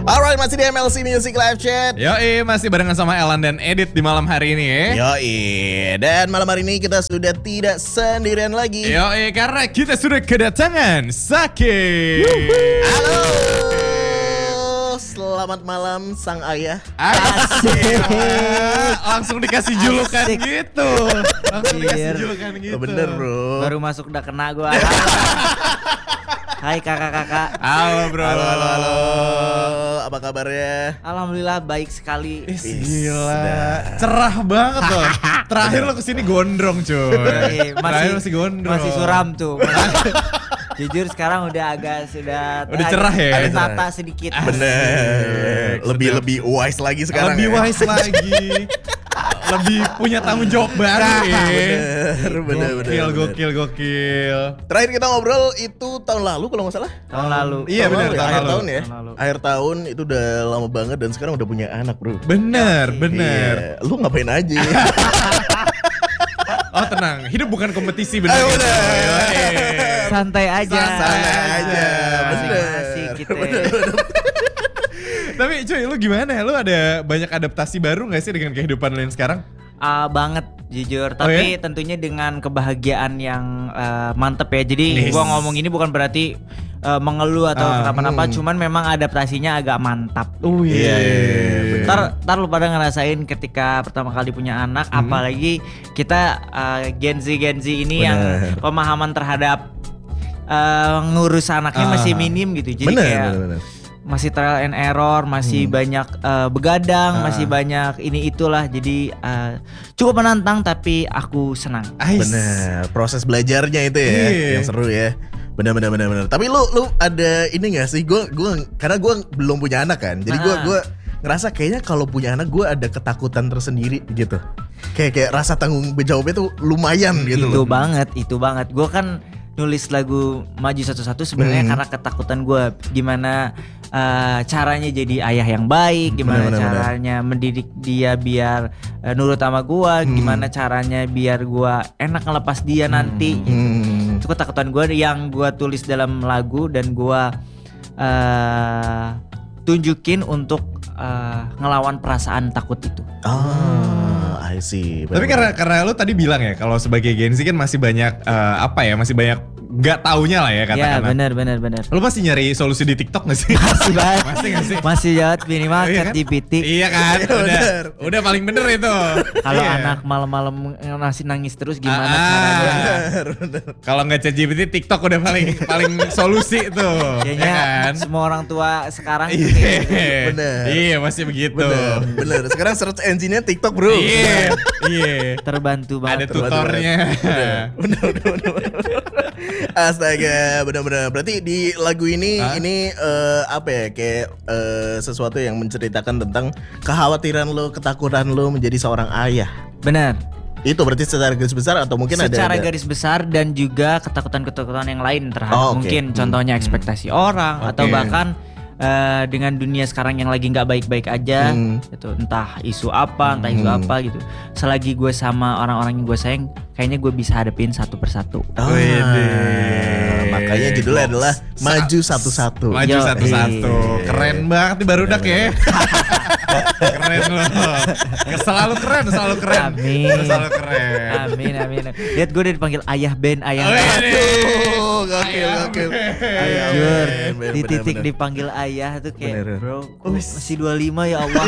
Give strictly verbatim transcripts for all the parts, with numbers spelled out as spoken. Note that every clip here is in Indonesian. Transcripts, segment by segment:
Alright, masih di M L C Music Live Chat. Yoi, masih barengan sama Elan dan Edit di malam hari ini ya. Yoi, dan malam hari ini kita sudah tidak sendirian lagi. Yoi, karena kita sudah kedatangan Saki. Halo, selamat malam sang ayah. Asik. Langsung dikasih julukan Asik. gitu. Langsung dikasih Anjir. julukan gitu. Oh, bener bro. Baru masuk udah kena gue. Hai kakak-kakak. Halo bro. Halo, halo, halo. Apa kabarnya? Alhamdulillah baik sekali. Ih, Is, gila. dah. Cerah banget loh. Terakhir lo kesini gondrong cuy. Eh, Terakhir masih masih gondrong. masih suram tuh. Masih- Jujur sekarang udah agak sudah Udah cerah ya? Ada Cerah. tata sedikit. Bener. Lebih Sedap. lebih wise lagi sekarang. Lebih ya? wise lagi. Lebih punya tanggung jawab baru ya. Bener, bener, bener. Gokil, bener. gokil, gokil. Terakhir kita ngobrol itu tahun lalu kalau nggak salah. Tahun lalu. Iya, Tahun bener, lalu ya, tahun akhir lalu. tahun ya. Tahun lalu. Akhir tahun itu udah lama banget dan sekarang udah punya anak bro. Bener, bener. Iya. Lu ngapain aja? Oh tenang, hidup bukan kompetisi bener. Ayo, gitu. bener. Yoi. Santai aja. Santai aja, Masing-masing bener. kita. Tapi cuy, lu gimana? Lu ada banyak adaptasi baru gak sih dengan kehidupan lu yang sekarang? Ah, banget jujur, Oh, tapi ya? tentunya dengan kebahagiaan yang eh, mantep ya. Yes. Jadi gua ngomong ini bukan berarti eh, mengeluh atau Ah, kenapa-napa, hmm. cuman memang adaptasinya agak mantap. Oh Iya, iya, iya, bener. Ntar, ntar lu pada ngerasain ketika pertama kali punya anak, Hmm. apalagi kita eh, Gen Z Gen Z ini yang Bener. pemahaman terhadap eh, ngurus anaknya Ah. masih minim gitu. Jadi Bener, kayak bener, bener. masih trial and error, masih Hmm. banyak eh, begadang, Ah. masih banyak ini itulah. Jadi eh, cukup menantang tapi aku senang. Ais. Bener, proses belajarnya itu ya Iya. yang seru ya. Bener bener bener bener. Tapi lu lu ada ini gak sih? Gue gua karena gue belum punya anak kan. Jadi gue Ah. gue ngerasa kayaknya kalau punya anak gue ada ketakutan tersendiri gitu. Kayak kayak rasa tanggung jawabnya tuh lumayan gitu. Itu loh. banget, itu banget. Gue kan nulis lagu Maju Satu-Satu sebenarnya Hmm. karena ketakutan gue gimana eh, caranya jadi ayah yang baik, gimana Benar, benar, benar. caranya mendidik dia biar eh, nurut sama gue, Hmm. gimana caranya biar gue enak ngelepas dia nanti. Hmm. Itu ketakutan gue yang gue tulis dalam lagu dan gue eh, tunjukin untuk eh, ngelawan perasaan takut itu. Ah, I see. Tapi karena karena lu tadi bilang ya kalau sebagai Gen Z kan masih banyak eh, apa ya, masih banyak nggak taunya lah ya Ya katakanlah. benar benar benar. Lu masih nyari solusi di TikTok gak sih? Masih banget. Masih gak sih? Masih jawab minimal Oh, iya chat kan? G P T. Iya kan? Iya, Udah, bener. udah paling bener itu. Kalau Iya. anak malam-malam ngasih nangis terus gimana Ah, caranya? Bener, bener. Kalau nggak chat G P T, TikTok udah paling paling solusi tuh. Kayaknya ya kan? semua orang tua sekarang tuh Iya. kayak gitu. Bener. Iya, masih begitu. Bener, bener. Sekarang search engine-nya TikTok bro. Iya. Iya. terbantu Ada banget. tutornya. Bener, bener, bener, bener. Astaga, bener-bener. Berarti di lagu ini Hah? ini eh, apa ya kayak eh, sesuatu yang menceritakan tentang kekhawatiran lo, ketakutan lo menjadi seorang ayah. Benar. Itu berarti secara garis besar atau mungkin ada Secara ada garis besar dan juga ketakutan-ketakutan yang lain terhadap Oh, oke. mungkin Hmm, contohnya hmm. ekspektasi orang Oke. atau bahkan eh, dengan dunia sekarang yang lagi nggak baik-baik aja, Hmm. itu entah isu apa, entah isu Hmm. apa gitu. Selagi gue sama orang-orang yang gue sayang, kayaknya gue bisa hadapin satu persatu. Ah, Wede. makanya judulnya Box. adalah Sa- Maju Satu-Satu. Maju Yo, satu-satu. iya. Keren banget nih barudak ya. Keren loh. Selalu keren, selalu keren. Amin. Selalu keren. Amin amin. Lihat gue udah dipanggil ayah Ben, ayah Oh, Ben. iya. Aduh, gokil, gokil. Ayah Jujur, Ben, Ben, di bener, titik bener. dipanggil ayah tuh kayak Bener. bro, kok Wis. masih dua puluh lima ya Allah.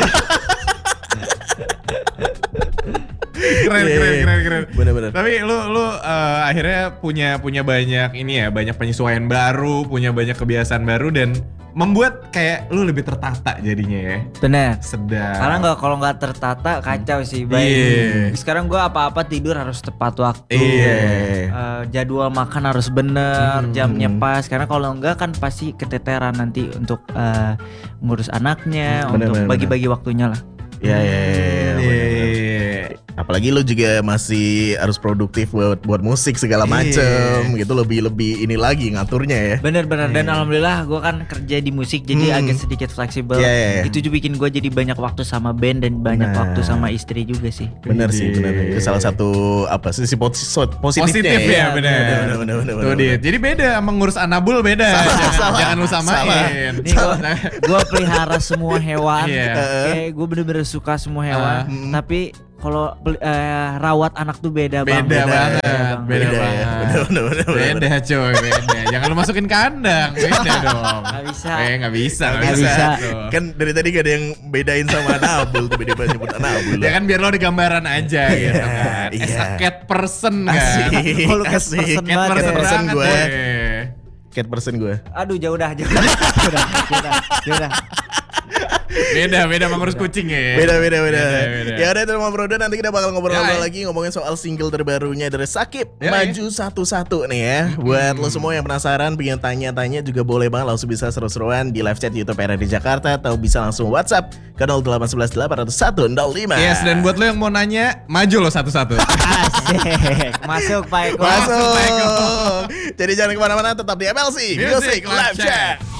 Keren, keren, keren, keren. Bener-bener. Tapi lu lu eh, akhirnya punya punya banyak ini ya, banyak penyesuaian baru, punya banyak kebiasaan baru dan membuat kayak lu lebih tertata jadinya ya. Bener. Sedap. Karena nggak kalau nggak tertata kacau sih. Baik. Iya. Sekarang gue apa-apa tidur harus tepat waktu. Iya. Eh, jadwal makan harus bener, Hmm. jamnya pas. Karena kalau enggak kan pasti keteteran nanti untuk eh, ngurus anaknya, Bener, untuk bener, bagi-bagi waktunya lah. Ya, ya, ya, ya, Iya, bener-bener. iya, iya. Apalagi lu juga masih harus produktif buat buat musik segala macem gitu, lebih lebih ini lagi ngaturnya ya. Bener-bener, dan alhamdulillah gue kan kerja di musik jadi Hmm. agak sedikit fleksibel. Iya, iya, iya. Itu juga bikin gue jadi banyak waktu sama band dan banyak Nah. waktu sama istri juga sih. Bener sih, Widih. bener. Itu salah satu apa sisi posi- positifnya Positif ya, ya. benar. Bener, bener, bener, bener, Tuh bener. Dit. Jadi beda mengurus anabul beda. Salah, jangan, salah. jangan lu samain. Nih gue gue pelihara semua hewan. Iya. Kayak gue bener-bener suka semua hewan. Ah. Hmm. Tapi kalau peli- eh, rawat anak tuh beda, Beda bang. banget, Bang. beda Beda ya. banget. Bener, bener, bener, bener. Beda coy, beda. Jangan lu masukin kandang, beda dong. Nggak bisa. Eh nggak bisa, nggak Nggak bisa. bisa. tuh. Kan dari tadi gak ada yang bedain sama Anabul, tiba-tiba nyebut Anabul. Ya kan biar lo di gambaran aja gitu kan. Iya. As a cat person kan. Asik, Oh, lu cat asik. person Cat banget person ya. person banget gue. gue. Cat person gue. Aduh jauh dah, jauh dah, jauh dah, jauh dah, jauh dah. Beda, beda mengurus kucing ya. Beda beda beda. Beda, beda. Ya udah itu sama Bro Dan, nanti kita bakal ngobrol-ngobrol Ya, lagi ngomongin soal single terbarunya dari Sakib, Ya, Maju Satu-Satu nih ya. Buat lo semua yang penasaran, pengen tanya-tanya juga boleh banget, langsung bisa seru-seruan di live chat YouTube R R D Jakarta atau bisa langsung WhatsApp ke nol delapan satu satu delapan nol satu nol lima. Yes, dan buat lo yang mau nanya, maju lo satu-satu. Asik, masuk Pak Eko. Masuk. Masuk, Pak Eko. Jadi jangan kemana-mana, tetap di M L C Music Music Live Live Chat. Chat.